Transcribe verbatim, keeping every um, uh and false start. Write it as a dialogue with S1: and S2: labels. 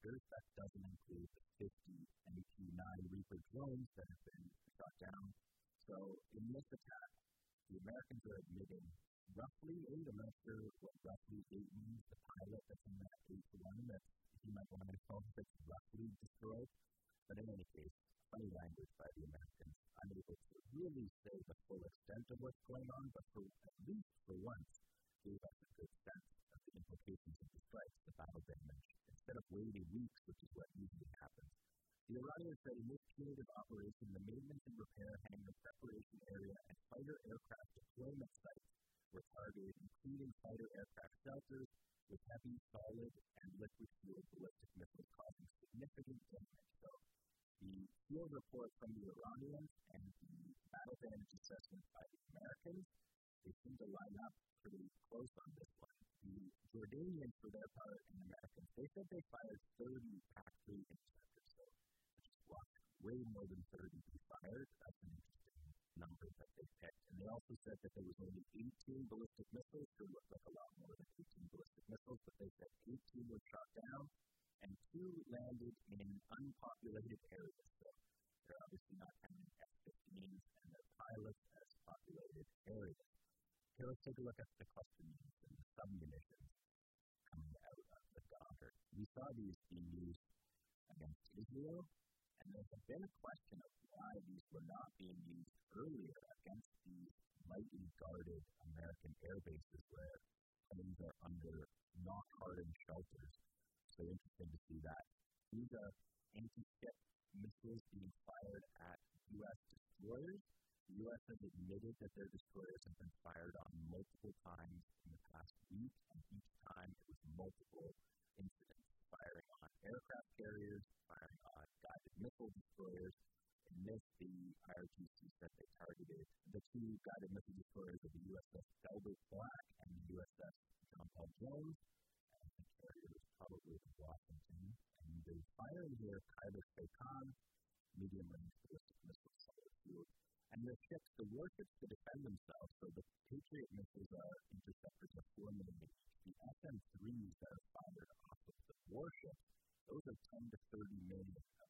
S1: Raptors. That doesn't include the fifty M Q nine Reaper drones that have been shot down. So in this attack, the Americans are admitting roughly eight, I'm not sure what roughly eight means, the pilot that's in that eighth one, that he might want to call that's roughly destroyed. But in any case, funny language by the Americans, unable to really say the full extent of what's going on, but for at least for once, gave us a good sense of the implications of the strikes, the battle damage, instead of waiting weeks, which is what usually happens. The Iranians said in this punitive operation, the maintenance and repair hangar preparation area and fighter aircraft deployment sites were targeted, including fighter aircraft shelters with heavy, solid, and liquid-fueled ballistic missiles causing significant damage. So the field report from the Iranians and the battle damage assessment by the Americans, they seem to line up pretty close on this one. The Jordanians, for their part, and Americans, they said they fired thirty P A C three interceptors, so which is what, way more than thirty be fired. That's an interesting number that they picked. And they also said that there was only eighteen ballistic missiles. Sure looked like a lot more than eighteen ballistic missiles, but they said eighteen were shot down, and two landed in unpopulated areas. So they're obviously not counting F fifteens and their pilots as populated areas. Okay, let's take a look at the cluster munitions and the submunitions coming out of the Goddard. We saw these being used against Israel, and there's been a question of why these were not being used earlier against these lightly guarded American air bases where planes are under not hardened shelters. So interesting to see that. These are anti-ship missiles being fired at U S destroyers. The U S has admitted that their destroyers have been fired on multiple times in the past week, and each time it was multiple incidents, firing on aircraft carriers, firing on guided missile destroyers. In this, the I R G C said they targeted the two guided missile destroyers of the U S S Delbert Black and the U S S John Paul Jones, and the carrier was probably the Washington. And they firing here Khyber Sheikhan, medium-range ballistic missile solid fuel. And their ships, the warships, to defend themselves. So the